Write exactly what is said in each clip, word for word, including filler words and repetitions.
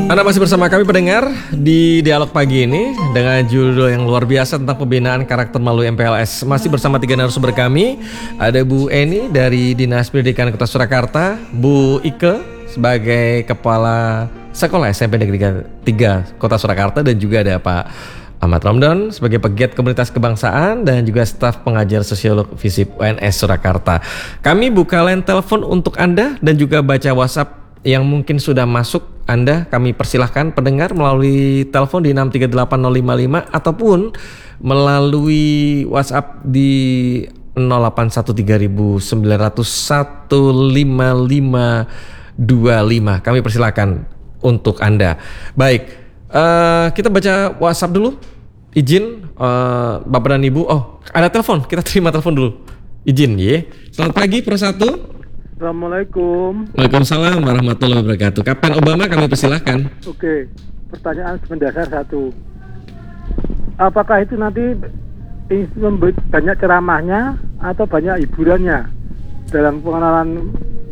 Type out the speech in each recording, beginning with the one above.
Anda masih bersama kami pendengar di dialog pagi ini dengan judul yang luar biasa tentang pembinaan karakter melalui M P L S. Masih bersama tiga narasumber kami. Ada Bu Eni dari Dinas Pendidikan Kota Surakarta, Bu Ike sebagai Kepala Sekolah S M P Negeri tiga Kota Surakarta, dan juga ada Pak Ahmad Ramdan sebagai pegiat komunitas kebangsaan dan juga staf pengajar sosiolog FISIP U N S Surakarta. Kami buka line telepon untuk Anda dan juga baca WhatsApp yang mungkin sudah masuk. Anda kami persilahkan pendengar melalui telepon di enam tiga delapan nol lima lima ataupun melalui WhatsApp di nol delapan satu tiga sembilan nol nol satu lima lima dua lima. Kami persilahkan untuk Anda. Baik, uh, kita baca WhatsApp dulu. Izin uh, Bapak dan Ibu. Oh, ada telepon. Kita terima telepon dulu. Izin ya. Selamat pagi Pro satu. Assalamualaikum. Waalaikumsalam warahmatullahi wabarakatuh. Kapten Obama kami persilahkan. Oke, pertanyaan mendasar satu. Apakah itu nanti banyak ceramahnya atau banyak hiburannya dalam pengenalan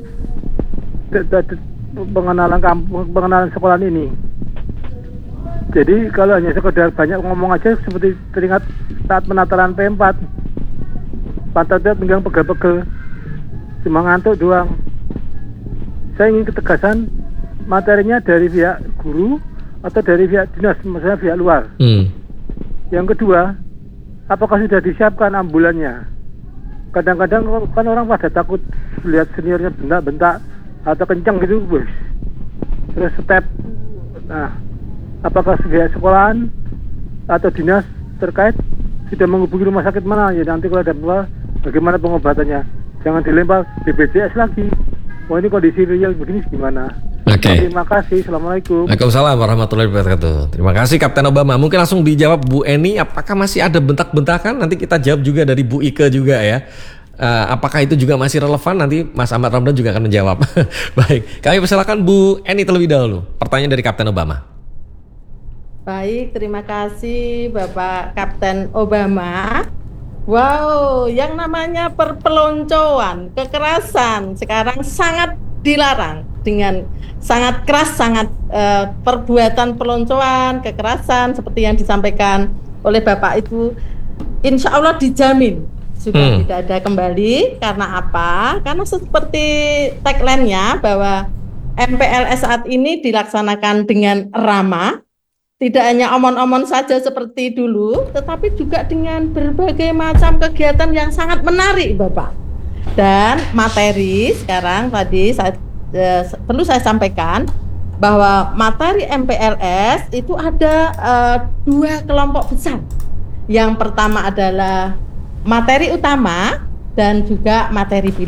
pengenalan kampung, pengenalan sekolah ini? Jadi kalau hanya sekedar banyak ngomong aja seperti teringat saat penataran P empat, pantatnya pinggang pegel-pegel, cuma ngantuk doang. Saya ingin ketegasan materinya dari pihak guru atau dari pihak dinas, maksudnya pihak luar. Hmm. Yang kedua, apakah sudah disiapkan ambulannya? Kadang-kadang kan orang pada takut lihat seniornya bentak-bentak atau kencang gitu, bos. Terus step. Nah, apakah pihak sekolahan atau dinas terkait sudah menghubungi rumah sakit mana ya nanti kalau ada apa, bagaimana pengobatannya? Jangan dilempar B P J S lagi. Wah, ini kondisi real begini gimana? Oke. Okay. Terima kasih. Assalamualaikum. Waalaikumsalam warahmatullahi wabarakatuh. Terima kasih Kapten Obama. Mungkin langsung dijawab Bu Eni. Apakah masih ada bentak-bentakan? Nanti kita jawab juga dari Bu Ike juga ya. Uh, apakah itu juga masih relevan? Nanti Mas Ahmad Ramdan juga akan menjawab. Baik. Kami persilakan Bu Eni terlebih dahulu. Pertanyaan dari Kapten Obama. Baik, terima kasih Bapak Kapten Obama. Wow, yang namanya perpeloncoan, kekerasan sekarang sangat dilarang dengan sangat keras, sangat uh, perbuatan peloncoan, kekerasan seperti yang disampaikan oleh Bapak itu, insya Allah dijamin sudah hmm. tidak ada kembali. Karena apa? Karena seperti tagline-nya bahwa M P L S saat ini dilaksanakan dengan ramah. Tidak hanya omon-omon saja seperti dulu, tetapi juga dengan berbagai macam kegiatan yang sangat menarik, Bapak. Dan materi sekarang tadi saya, eh, perlu saya sampaikan bahwa materi M P L S itu ada eh, dua kelompok besar. Yang pertama adalah materi utama dan juga materi pilihan.